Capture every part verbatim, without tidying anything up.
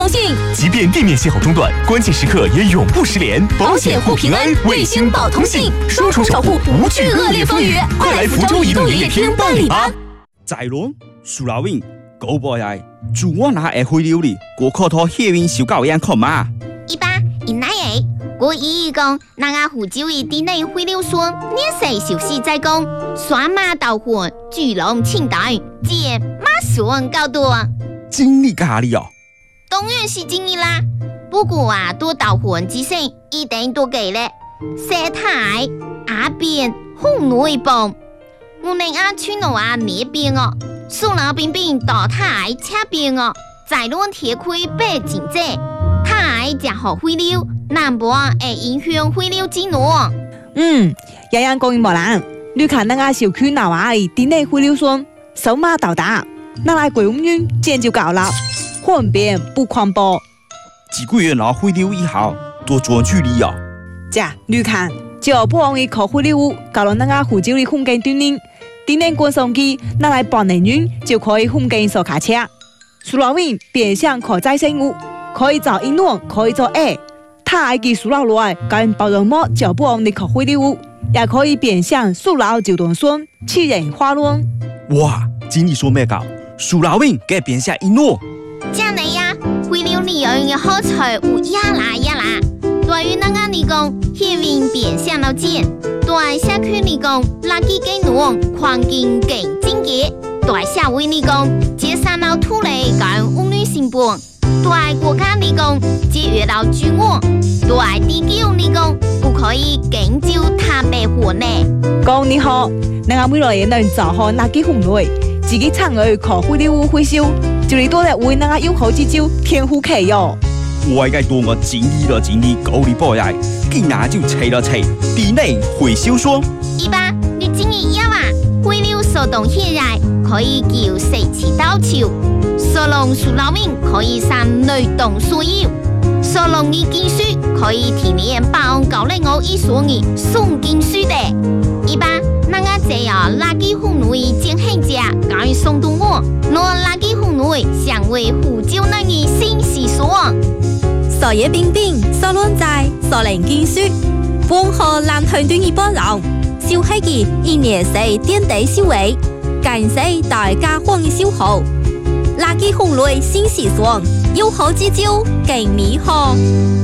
通信， 即便地面信号中断，关键时刻也永不失联。保险护平安，卫星保通信，双重守护，无惧恶劣风雨。快来福州移动营业厅办理吧！ 在龙、苏拉win高博爱，祝我那会回流哩，我靠他血运修高样看嘛。 一八一奶诶，我意义讲，那个福州的地内回流说，年岁休息在讲，刷马导魂，巨龙清代，借马上高多。 经理咖喱哦。 当然是经理啦，不過啊，多導魂之聲一定多給咧。石太阿邊紅內幫，我哋阿村路啊呢邊哦，蘇老邊邊大太車邊哦，在亂鐵區北景者，太只好灰溜，南部會影響灰溜之路。 嗯，洋洋講冇人，你看那個小區鬧啊，啲內灰溜霜，手馬到達，那來鬼屋園見就搞了。混變不寬波， 幾個月拿回流以後，多轉距離啊！ 這你看，就不容易靠回流屋，搞到那個湖州的風景鍛鍊，鍛鍊過上機，拿來半年運就可以風景手卡車。蘇老win變相可再生物，可以做一諾，可以做二。他愛給蘇老來，跟包容膜就不容易靠回流屋，也可以變相蘇老就斷酸，氣人花亂。 哇，經理說咩搞？蘇老win給變相一諾。 這樣呀，回流旅遊嘅好處有呀啦呀啦。對於那個嚟講，血運變相到見；對社區嚟講，垃圾更濃，環境更整潔；對社會嚟講，節省到土地跟污染成本；對國家嚟講，節約到資源；對地球嚟講，不可以更就碳排放呢。 講你好，那個未來也能做好垃圾分類，自己參與可回流屋回收。就你多日為那個有好之招天賦期喲。 我該多我經歷了經歷，夠你保養，今日就切了切，地內回收霜。 一般你經歷要啊，回流手動起來可以叫食氣倒球，手龍蘇老命可以上雷動所有，手龍的技術可以提煉保安高麗我一所的送技術的。一般那個這樣垃圾分類真很假，該送到我，我垃圾分類成為福州那個新習俗。 所野冰冰，所亂在，所靈技術，幫河南團隊一波浪，小黑嘅一年四點地消維，感謝大家歡迎消耗，垃圾分類新習俗，有好之招更美好。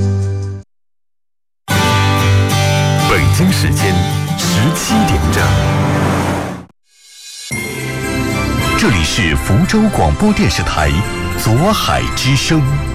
北京時間十七點整，這裡是福州廣播電視台左海之聲。